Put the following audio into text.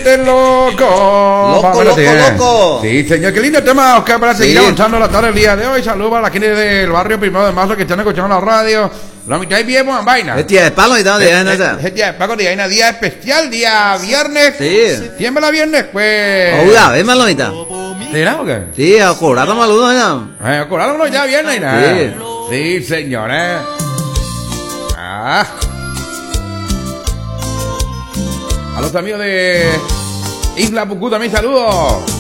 siente loco. Loco, loco, loco. Sí, señor, qué lindo tema, Oscar, para seguir avanzando la tarde el día de hoy. Saludos a la gente del barrio Primero de Marzo que están escuchando la radio. La mitad es bien, vaina. Este es palo y todo, día, no sé. Este es Paco, día especial, día viernes. Sí. ¿Quién la viernes? Pues. Hola, ves malo ahorita. ¿Será o qué? Sí, a cobrar maludo ya. Corándolo ya viernes y nada. Sí, señores. A los amigos de Isla Pucú también saludos.